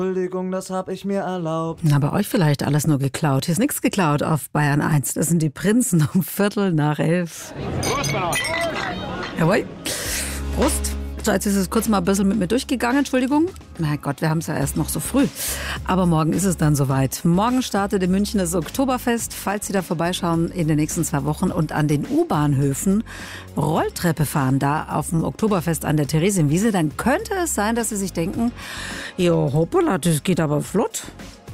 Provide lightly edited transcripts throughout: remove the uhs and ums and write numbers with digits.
Entschuldigung, das hab ich mir erlaubt. Na, bei euch vielleicht alles nur geklaut. Hier ist nichts geklaut auf Bayern 1. Das sind die Prinzen um 11:15. Prost, Mann. Jawohl. Prost. So, jetzt ist es kurz mal ein bisschen mit mir durchgegangen, Entschuldigung. Mein Gott, wir haben es ja erst noch so früh. Aber morgen ist es dann soweit. Morgen startet in München das Oktoberfest. Falls Sie da vorbeischauen in den nächsten 2 Wochen und an den U-Bahnhöfen Rolltreppe fahren, da auf dem Oktoberfest an der Theresienwiese, dann könnte es sein, dass Sie sich denken, jo, hoppala, das geht aber flott.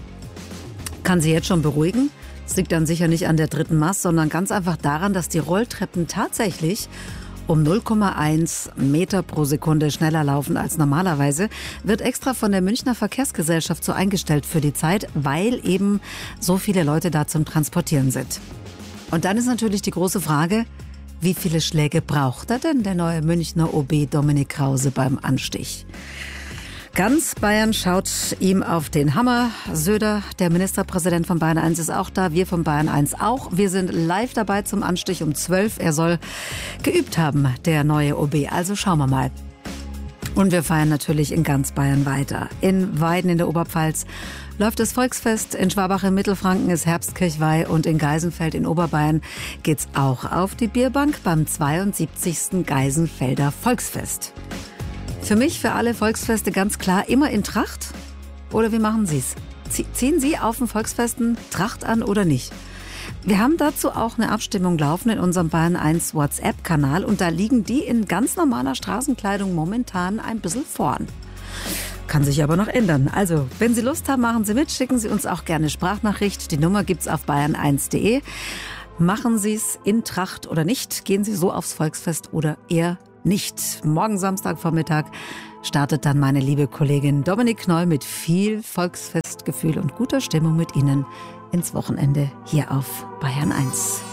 Kann Sie jetzt schon beruhigen. Es liegt dann sicher nicht an der dritten Mast, sondern ganz einfach daran, dass die Rolltreppen tatsächlich um 0,1 Meter pro Sekunde schneller laufen als normalerweise, wird extra von der Münchner Verkehrsgesellschaft so eingestellt für die Zeit, weil eben so viele Leute da zum Transportieren sind. Und dann ist natürlich die große Frage, wie viele Schläge braucht er denn, der neue Münchner OB Dominik Krause beim Anstich? Ganz Bayern schaut ihm auf den Hammer. Söder, der Ministerpräsident von Bayern 1, ist auch da. Wir von Bayern 1 auch. Wir sind live dabei zum Anstich um 12. Er soll geübt haben, der neue OB. Also schauen wir mal. Und wir feiern natürlich in ganz Bayern weiter. In Weiden in der Oberpfalz läuft das Volksfest. In Schwabach in Mittelfranken ist Herbstkirchweih. Und in Geisenfeld in Oberbayern geht's auch auf die Bierbank beim 72. Geisenfelder Volksfest. Für mich, für alle Volksfeste ganz klar, immer in Tracht? Oder wie machen Sie es? Ziehen Sie auf den Volksfesten Tracht an oder nicht? Wir haben dazu auch eine Abstimmung laufen in unserem Bayern 1 WhatsApp-Kanal und da liegen die in ganz normaler Straßenkleidung momentan ein bisschen vorn. Kann sich aber noch ändern. Also, wenn Sie Lust haben, machen Sie mit, schicken Sie uns auch gerne Sprachnachricht. Die Nummer gibt's auf bayern1.de. Machen Sie es in Tracht oder nicht? Gehen Sie so aufs Volksfest oder eher nicht. Morgen Samstagvormittag startet dann meine liebe Kollegin Dominik Knoll mit viel Volksfestgefühl und guter Stimmung mit Ihnen ins Wochenende hier auf Bayern 1.